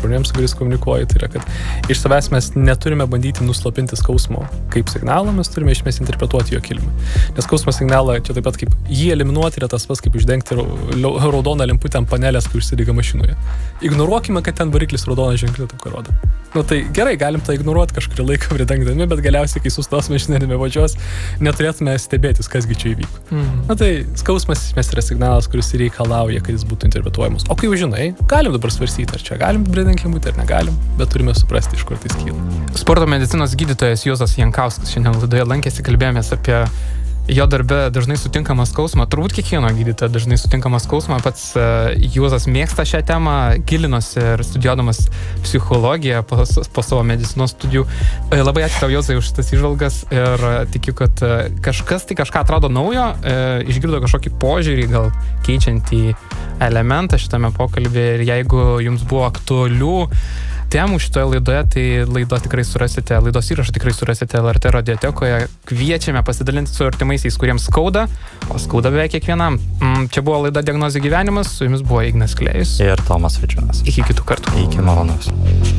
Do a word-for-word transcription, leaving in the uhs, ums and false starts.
žmonėms, su kuriais komunikuoju, tai yra, kad iš savęs mes neturime bandyti nuslopinti skausmo kaip signalą, mes turime iš esmės interpretuoti jo kilmę. Nes skausmo signalą, čia taip pat kaip jį eliminuoti yra tas pats, kaip uždengti raudoną lemputę ant panelės, kai užsidega mašinoje. Ignoruokime, kad ten variklis raudoną ženklį taip rodo. Nu tai gerai, galim tą ignoruoti kažkurį laiką pridengdami, bet galiausiai, kai sustos mašina nebevažiuos, neturėtume stebėtis, kasgi čia įvyko. Mm. Na tai skausmas mes yra signalas, kuris reikalauja, kad jis būtų interpretuojamas. O kai jau žinai, galim dabar svarstyti, ar čia galim pridengti lemputę, ar negalim, bet turime suprasti, iš kur tai skyla. Sporto medicinos gydytojas Juozas Jankauskas šiandien laidoje lankėsi, kalbėjomės apie jo darbe dažnai sutinkamą skausmą, turbūt kiekvieno gydytojo dažnai sutinkamą skausmą, pats uh, Juozas mėgsta šią temą, gilinosi ir studijuodamas psichologiją po, po savo medicinos studijų. Uh, labai ačiū tau, Juozai, už tas įžvalgas ir uh, tikiu, kad uh, kažkas tai kažką atrado naujo, uh, išgirdo kažkokį požiūrį, gal keičiantį elementą šitame pokalbėje ir jeigu jums buvo aktualių temų šitoje laidoje, tai laidos tikrai surasite, laidos įrašą tikrai surasite L R T radiotekoje. Kviečiame pasidalinti su artimaisiais, kuriems skauda, o skauda beveik kiekvienam. Čia buvo laida Diagnozė gyvenimas, su jumis buvo Ignas Klėjus ir Tomas Vaičiūnas. Iki kitų kartų. Iki malonaus.